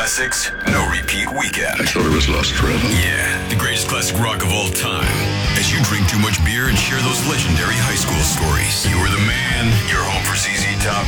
classics, no repeat weekend. I thought it was lost forever. Yeah, the greatest classic rock of all time. As you drink too much beer and share those legendary high school stories, you're the man. You're home for ZZ Top